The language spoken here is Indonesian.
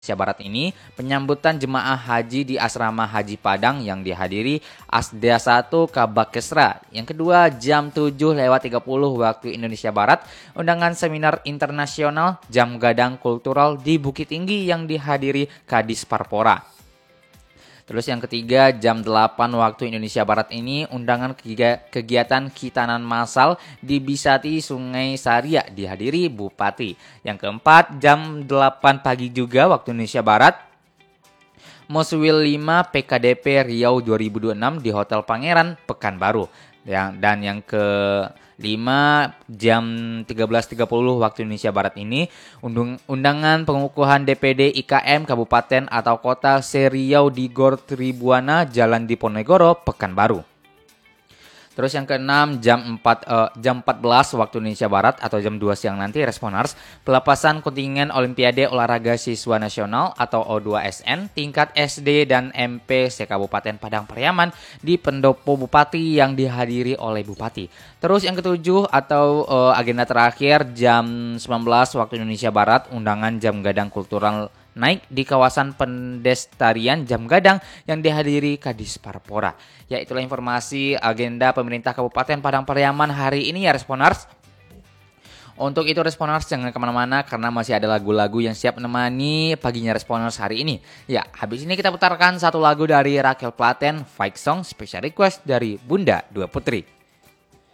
Indonesia Barat ini penyambutan jemaah haji di Asrama Haji Padang yang dihadiri Asda 1 Kabakesra. Yang kedua jam 7:30 waktu Indonesia Barat undangan seminar internasional Jam Gadang Kultural di Bukit Tinggi yang dihadiri Kadis Parpora. Terus yang ketiga jam 8 waktu Indonesia Barat ini undangan kegiatan khitanan massal di Bisati Sungai Saria dihadiri Bupati. Yang keempat jam 8 pagi juga waktu Indonesia Barat Moswil 5 PKDP Riau 2026 di Hotel Pangeran Pekanbaru. Dan yang kelima jam 13.30 waktu Indonesia Barat ini undangan pengukuhan DPD IKM Kabupaten atau Kota Seriau di Gor Tribuana Jalan Diponegoro Pekanbaru. Terus yang keenam jam 14 waktu Indonesia Barat atau jam 2 siang nanti Responers pelepasan kontingen Olimpiade Olahraga Siswa Nasional atau O2SN tingkat SD dan MP se-Kabupaten Padang Pariaman di Pendopo Bupati yang dihadiri oleh Bupati. Terus yang ketujuh atau agenda terakhir jam 19 waktu Indonesia Barat undangan Jam Gadang Kultural naik di kawasan Pendestarian Jam Gadang yang dihadiri Kadis Parpora. Ya, itulah informasi agenda pemerintah Kabupaten Padang Pariaman hari ini ya Responers. Untuk itu Responers jangan kemana-mana karena masih ada lagu-lagu yang siap menemani paginya Responers hari ini. Ya, habis ini kita putarkan satu lagu dari Rakel Platen, Fight Song Special Request dari Bunda Dua Putri.